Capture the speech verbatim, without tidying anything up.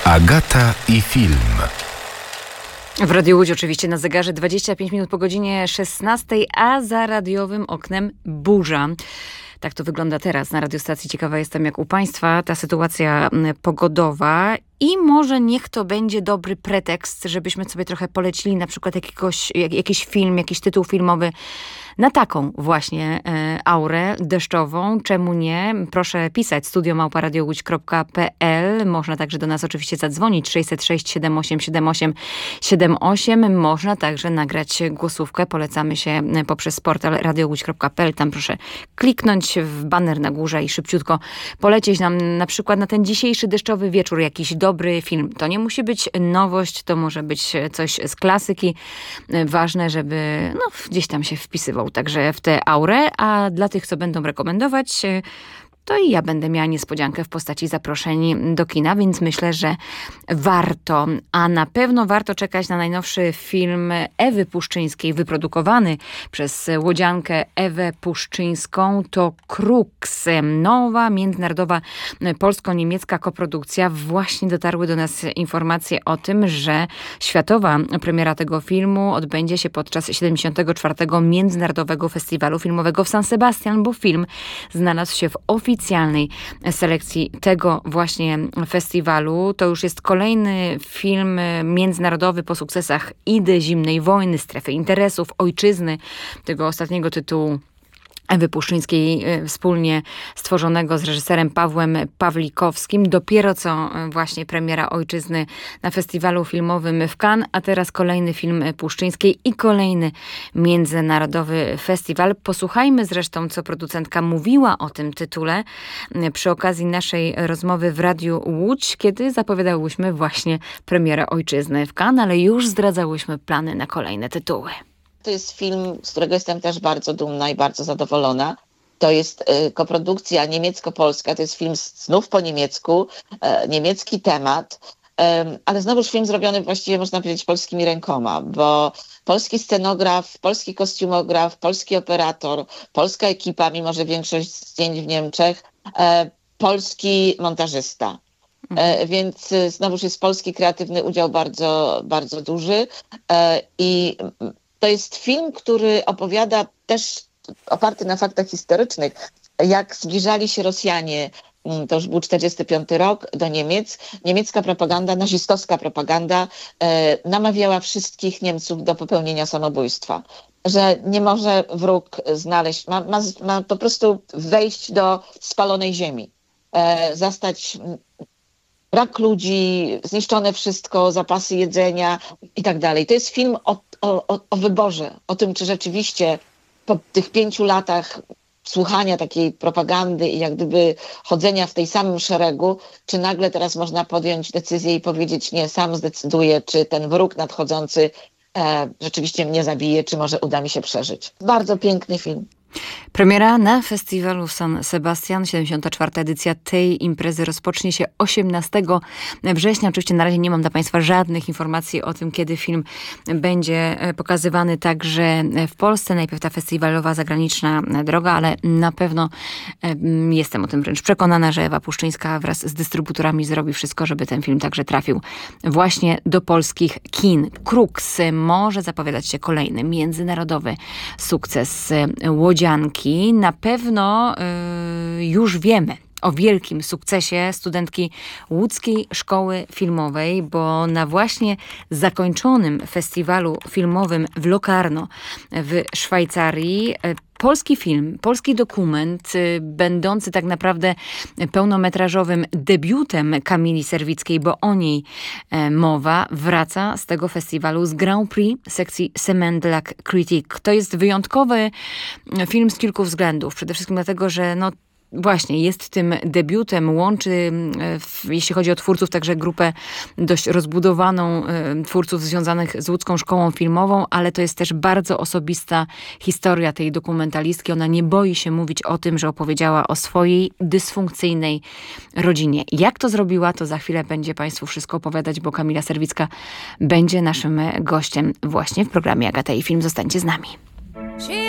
Agata i film. W Radiu Łódź oczywiście na zegarze dwadzieścia pięć minut po godzinie szesnastej, a za radiowym oknem burza. Tak to wygląda teraz na radiostacji. Ciekawa jestem, jak u Państwa ta sytuacja pogodowa. I może niech to będzie dobry pretekst, żebyśmy sobie trochę polecili na przykład jakiegoś, jak, jakiś film, jakiś tytuł filmowy na taką właśnie e, aurę deszczową. Czemu nie? Proszę pisać studio małpa radio łódź kropka p l. Można także do nas oczywiście zadzwonić sześćset sześć siedem osiem siedem osiem siedem osiem. Można także nagrać głosówkę. Polecamy się poprzez portal radio łódź kropka p l. Tam proszę kliknąć w baner na górze i szybciutko polecieć nam na przykład na ten dzisiejszy deszczowy wieczór jakiś dobry film. To nie musi być nowość, to może być coś z klasyki. Ważne, żeby no, gdzieś tam się wpisywał także w tę aurę, a dla tych, co będą rekomendować, to i ja będę miała niespodziankę w postaci zaproszeń do kina, więc myślę, że warto, a na pewno warto czekać na najnowszy film Ewy Puszczyńskiej, wyprodukowany przez łodziankę Ewę Puszczyńską. To Krux, nowa międzynarodowa polsko-niemiecka koprodukcja. Właśnie dotarły do nas informacje o tym, że światowa premiera tego filmu odbędzie się podczas siedemdziesiątego czwartego Międzynarodowego Festiwalu Filmowego w San Sebastian, bo film znalazł się w oficjalnej oficjalnej selekcji tego właśnie festiwalu. To już jest kolejny film międzynarodowy po sukcesach Idy, Zimnej Wojny, Strefy Interesów, Ojczyzny, tego ostatniego tytułu Ewy Puszczyńskiej, wspólnie stworzonego z reżyserem Pawłem Pawlikowskim. Dopiero co właśnie premiera Ojczyzny na festiwalu filmowym w Cannes, a teraz kolejny film Puszczyńskiej i kolejny międzynarodowy festiwal. Posłuchajmy zresztą, co producentka mówiła o tym tytule przy okazji naszej rozmowy w Radiu Łódź, kiedy zapowiadałyśmy właśnie premierę Ojczyzny w Cannes, ale już zdradzałyśmy plany na kolejne tytuły. To jest film, z którego jestem też bardzo dumna i bardzo zadowolona. To jest y, koprodukcja niemiecko-polska, to jest film znów po niemiecku, y, niemiecki temat, y, ale znowuż film zrobiony właściwie można powiedzieć polskimi rękoma, bo polski scenograf, polski kostiumograf, polski operator, polska ekipa, mimo że większość zdjęć w Niemczech, y, polski montażysta. Mhm. Y, więc y, znowuż jest polski kreatywny udział bardzo, bardzo duży y, i to jest film, który opowiada też, oparty na faktach historycznych, jak zbliżali się Rosjanie, to już był czterdziesty piąty rok, do Niemiec. Niemiecka propaganda, nazistowska propaganda e, namawiała wszystkich Niemców do popełnienia samobójstwa. Że nie może wróg znaleźć, ma, ma, ma po prostu wejść do spalonej ziemi, e, zastać brak ludzi, zniszczone wszystko, zapasy jedzenia i tak dalej. To jest film o, o, o wyborze, o tym, czy rzeczywiście po tych pięciu latach słuchania takiej propagandy i jak gdyby chodzenia w tej samym szeregu, czy nagle teraz można podjąć decyzję i powiedzieć nie, sam zdecyduję, czy ten wróg nadchodzący e, rzeczywiście mnie zabije, czy może uda mi się przeżyć. Bardzo piękny film. Premiera na festiwalu w San Sebastian, siedemdziesiąta czwarta edycja tej imprezy rozpocznie się osiemnastego września. Oczywiście na razie nie mam dla Państwa żadnych informacji o tym, kiedy film będzie pokazywany także w Polsce. Najpierw ta festiwalowa, zagraniczna droga, ale na pewno jestem o tym wręcz przekonana, że Ewa Puszczyńska wraz z dystrybutorami zrobi wszystko, żeby ten film także trafił właśnie do polskich kin. Krux może zapowiadać się kolejny międzynarodowy sukces łodzianki. Na pewno y, już wiemy o wielkim sukcesie studentki Łódzkiej Szkoły Filmowej, bo na właśnie zakończonym festiwalu filmowym w Locarno w Szwajcarii polski film, polski dokument, będący tak naprawdę pełnometrażowym debiutem Kamili Serwickiej, bo o niej mowa, wraca z tego festiwalu z Grand Prix sekcji Semaine de la Critique. To jest wyjątkowy film z kilku względów. Przede wszystkim dlatego, że no właśnie, jest tym debiutem, łączy, jeśli chodzi o twórców, także grupę dość rozbudowaną twórców związanych z Łódzką Szkołą Filmową, ale to jest też bardzo osobista historia tej dokumentalistki. Ona nie boi się mówić o tym, że opowiedziała o swojej dysfunkcyjnej rodzinie. Jak to zrobiła, to za chwilę będzie Państwu wszystko opowiadać, bo Kamila Serwicka będzie naszym gościem właśnie w programie Agata i Film. Zostańcie z nami.